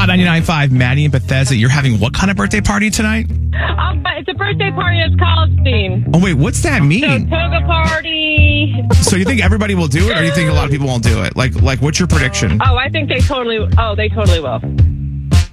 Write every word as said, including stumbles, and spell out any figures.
ninety-nine point five, Maddie and Bethesda. You're having what kind of birthday party tonight? Um, but it's a birthday party that's college themed. Oh, wait, what's that So mean? toga party. So you think everybody will do it, or you think a lot of people won't do it? Like, like, what's your prediction? Oh, I think they totally. Oh, they totally will.